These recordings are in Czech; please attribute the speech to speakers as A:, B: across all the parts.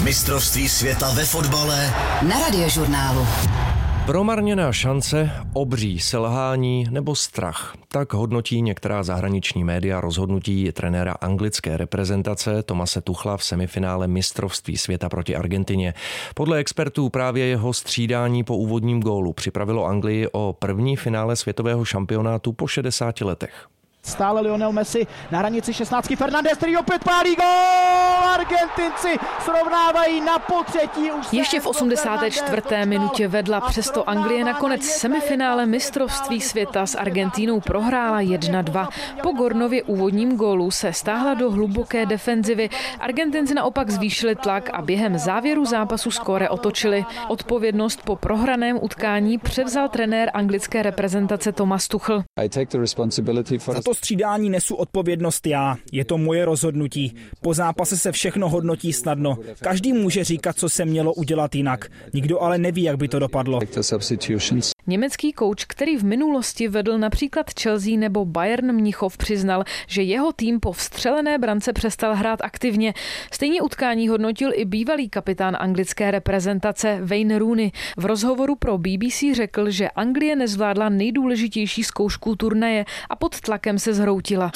A: Mistrovství světa ve fotbale
B: na Radiožurnálu.
C: Promarněná šance, obří selhání nebo strach. Tak hodnotí některá zahraniční média rozhodnutí trenéra anglické reprezentace Thomase Tuchla v semifinále mistrovství světa proti Argentině. Podle expertů právě jeho střídání po úvodním gólu připravilo Anglii o první finále světového šampionátu po 60 letech.
D: Stále Lionel Messi na hranici 16. Fernandes, který opět pálí gól! Argentinci srovnávají na potřetí.
E: Ještě v 84. minutě vedla, přesto Anglie nakonec semifinále mistrovství světa s Argentínou prohrála 1-2. Po Gornově úvodním gólu se stáhla do hluboké defenzivy. Argentinci naopak zvýšili tlak a během závěru zápasu skóre otočili. Odpovědnost po prohraném utkání převzal trenér anglické reprezentace Thomas Tuchel.
F: Za to střídání nesu odpovědnost já. Je to moje rozhodnutí. Po zápase se všechno hodnotí snadno. Každý může říkat, co se mělo udělat jinak. Nikdo ale neví, jak by to dopadlo.
E: Německý kouč, který v minulosti vedl například Chelsea nebo Bayern Mnichov, přiznal, že jeho tým po vstřelené brance přestal hrát aktivně. Stejně utkání hodnotil i bývalý kapitán anglické reprezentace Wayne Rooney. V rozhovoru pro BBC řekl, že Anglie nezvládla nejdůležitější zkoušku turnaje a pod tlakem se zhroutila.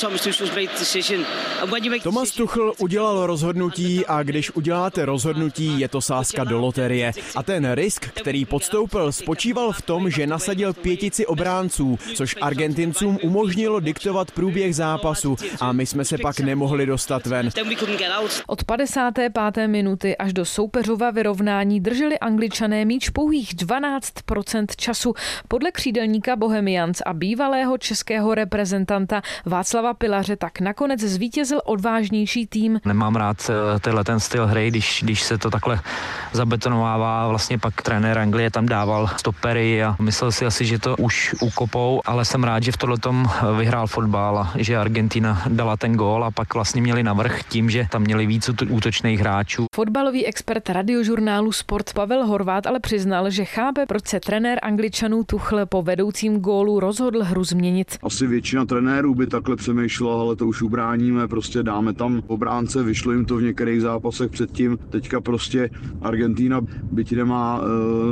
G: Thomas Tuchel udělal rozhodnutí a když uděláte rozhodnutí, je to sázka do loterie. A ten risk, který podstoupil, spočíval v tom, že nasadil pětici obránců, což Argentincům umožnilo diktovat průběh zápasu a my jsme se pak nemohli dostat ven.
E: Od 55. minuty až do soupeřova vyrovnání drželi Angličané míč pouhých 12% času. Podle křídelníka Bohemians a bývalého českého reprezentanta Václava Pilaře tak nakonec zvítězil odvážnější tým.
H: Nemám rád ten styl hry, když se to takhle zabetonovává. Vlastně pak trenér Anglie tam dával stopery a myslel si asi, že to už ukopou, ale jsem rád, že v tohletom vyhrál fotbal a že Argentina dala ten gól a pak vlastně měli navrch tím, že tam měli víc útočných hráčů.
E: Fotbalový expert Radiožurnálu Sport Pavel Horváth ale přiznal, že chápe, proč se trenér Angličanů Tuchel po vedoucím gólu rozhodl hru změnit.
I: Asi většina trenérů by takhle přemýšlela, ale to už ubráníme, prostě dáme tam obránce, vyšlo jim to v některých zápasech předtím. Teďka prostě Argentína, byť nemá